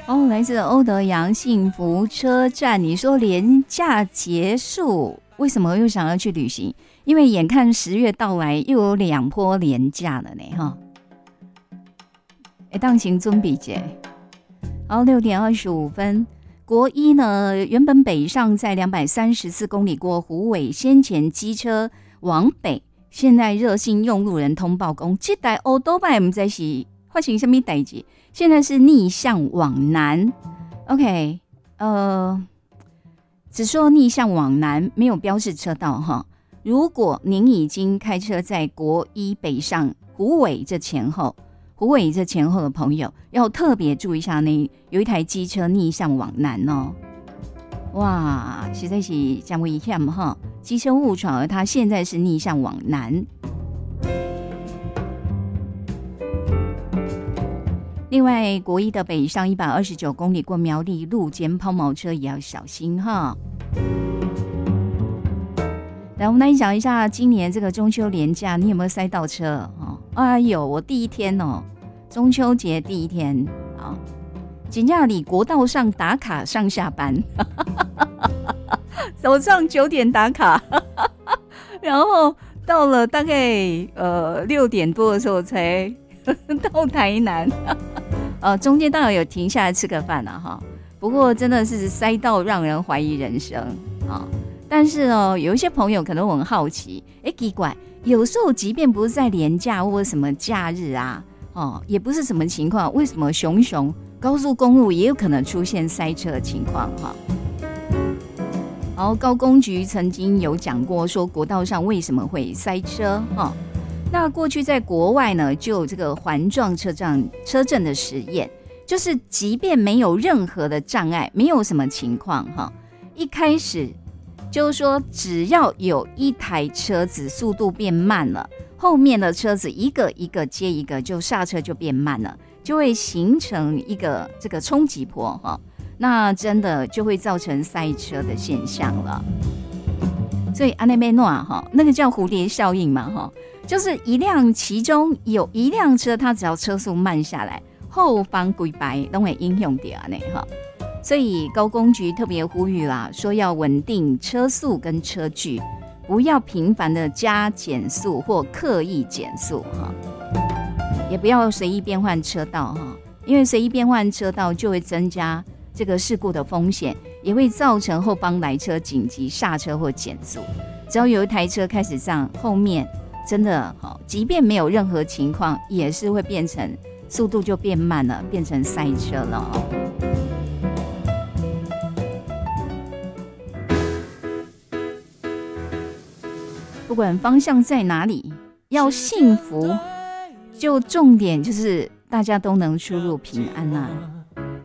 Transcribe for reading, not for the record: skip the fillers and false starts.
哦，来自欧德阳幸福车站，你说连假结束，为什么又想要去旅行？因为眼看10月到来，又有2波连假了呢，哈。当行尊比节，好，6点25分。国一呢，原本北上在234公里过虎尾，先前机车往北，现在热心用路人通报讲，这台欧多拜不知是发生什么代志，现在是逆向往南。OK， 只说逆向往南，没有标示车道哈。如果您已经开车在国一北上虎尾这前后的朋友，要特别注意一下呢，有一台机车逆向往南哦。哇，实在是将危险哈！机车误闯，而它现在是逆向往南。另外，国一的北上129公里过苗栗路肩抛锚车也要小心哈。来，我们来讲一下今年这个中秋连假，你有没有塞到车？哎呦，我第一天哦，中秋节第一天啊，真正里国道上打卡上下班，早上9点打卡，然后到了大概6点多的时候才到台南，中间当然有停下来吃个饭哈，不过真的是塞到让人怀疑人生啊。但是哦，有一些朋友可能很好奇，奇怪，有时候即便不是在连假或者什么假日啊，也不是什么情况，为什么熊高速公路也有可能出现塞车的情况哈？然后高公局曾经有讲过，说国道上为什么会塞车哈？那过去在国外呢，就有这个环状车阵的实验，就是即便没有任何的障碍，没有什么情况哈，一开始就是说，只要有一台车子速度变慢了，后面的车子一个一个接一个，就刹车就变慢了，就会形成一个这个冲击波哈。那真的就会造成塞车的现象了。所以安内贝诺哈，那个叫蝴蝶效应嘛哈，就是其中有一辆车，它只要车速慢下来，后方规排都会影响到呢哈。所以高公局特别呼吁啦，说要稳定车速跟车距，不要频繁的加减速或刻意减速哈，也不要随意变换车道哈，因为随意变换车道就会增加这个事故的风险，也会造成后方来车紧急刹车或减速。只要有一台车开始这样，后面真的即便没有任何情况，也是会变成速度就变慢了，变成塞车了不管方向在哪里，要幸福，就重点就是大家都能出入平安啊。